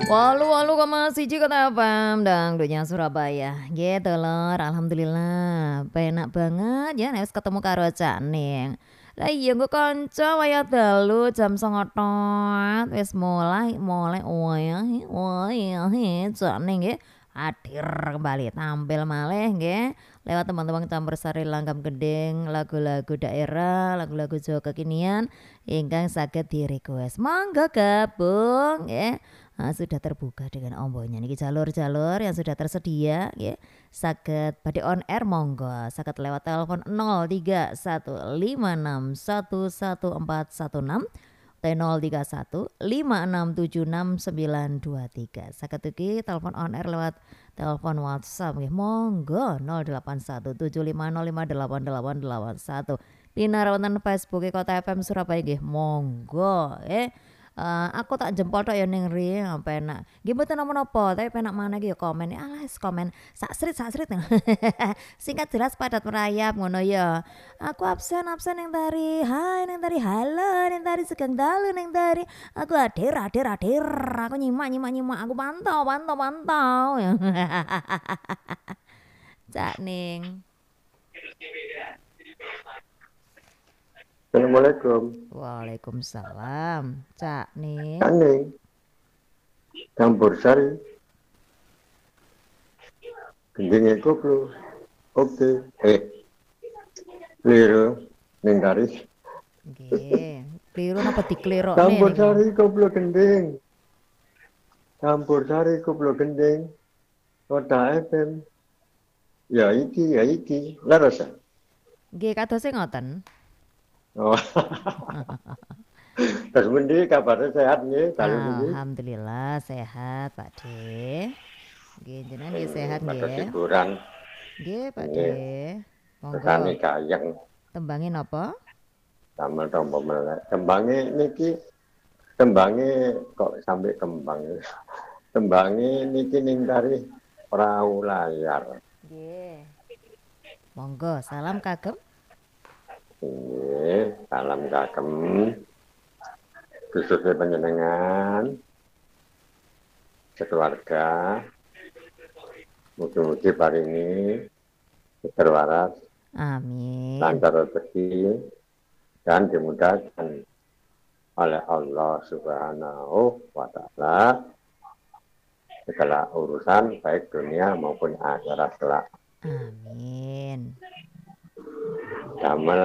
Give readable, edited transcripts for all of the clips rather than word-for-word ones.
88,1 Kota FM dangdutnya Surabaya. Gitu lor, alhamdulillah. Penak banget ya nek wis ketemu karo Cak Ning. Lah iya nggo kanca waya dalu jam 09.00 tok wis mulai wayah Cak Ning nggih hadir kembali tampil malih nggih lewat teman-teman campur sari langgam gending lagu-lagu daerah, lagu-lagu Jawa kekinian ingkang saged di-request. Monggo gabung nggih. Sudah terbuka dengan ombonya niki jalur-jalur yang sudah tersedia ya. Saged badhe on air monggo saged lewat telepon 0315611416 0315676923 saged ugi telepon on air lewat telepon WhatsApp nggih monggo 081750588881 pinar wonten Facebook Kota FM Surabaya nggih monggo aku tak jempol tok ya ning ri penak. Nggih mboten napa-napa, tapi penak maneh iki ya komen. Alah komen sak srit. Singkat jelas padat merayap ngono ya. Aku absen ning tari. Hai ning tari. Halo ning tari Sugeng Dalu ning tari. Aku hadir. Aku nyimak. Aku pantau. Ya. Cak Ning. Assalamualaikum. Waalaikumsalam. Cak Ning. Cak Ning. Campur sari. Gendingnya koplo. Oke. Keliru. Ning garis. Nggih. Keliru napa diklirokne? Campur sari koplo gending. Campur sari koplo gending. Kota FM. Ya iki. Laras. Nggih kadose ngoten. Oh. Terus mendi kabarnya sehat nggih? Alhamdulillah sehat Pak De. Nggih jenengan nggih sehat nggih. Syukuran. Nggih Pak De. Monggo. Tekane kayang. Tembange napa? Sama tombo melek. Tembange kok sampai kembang. Tembange niki ning dari perahu layar. Nggih. Monggo salam kagem. Salam kagem khususnya panjenengan sekeluarga mugi-mugi hari ini terwaras amin lancar rezeki dan dimudahkan oleh Allah Subhanahu wa Ta'ala segala urusan baik dunia maupun akhirat kelak. Amin. Damel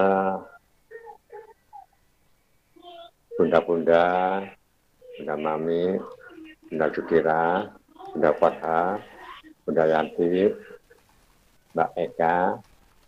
bunda mami, bunda Jukira, bunda Fatha, bunda Yanti, Mbak Eka,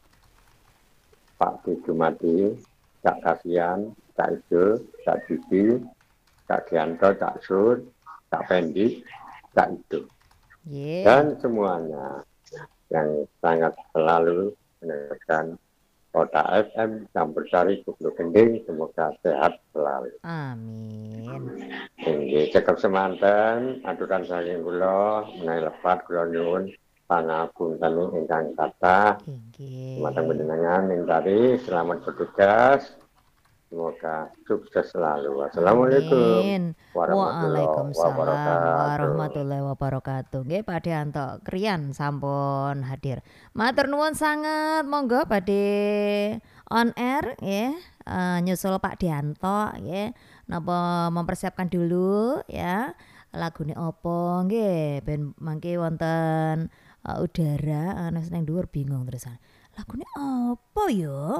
Pak Jumati, Cak Kasian, Cak Idul, Cak Didi, Cak Gianto, Cak Sur, Cak Pendi, Cak Idul. Dan semuanya yang sangat selalu mendengarkan Kota FM campur sari kumpul gending semoga sehat selalu. Amin. Inggih cekap semanten aturan saking kula menawi lepat kula nyuwun pangapunten ingkang kathah. Inggih. Dumateng panjenengan ing tadi selamat bertugas. Semoga sukses selalu. Assalamualaikum warahmatullahi wabarakatuh. Nggih Pak Deanto kriyan sampun hadir. Matur nuwun sangat. Monggo badhe on air nggih nyusul Pak Deanto nggih. Napa mempersiapkan dulu ya. Lagune apa nggih ben mangke wonten udara ana sing dhuwur bingung terusan. Lagune apa ya?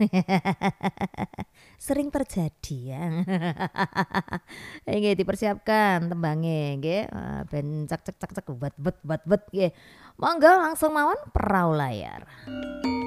Sering terjadi ya. Nggih dipersiapkan tembange nggih ben cek bet nggih. Monggo langsung mawon perahu layar.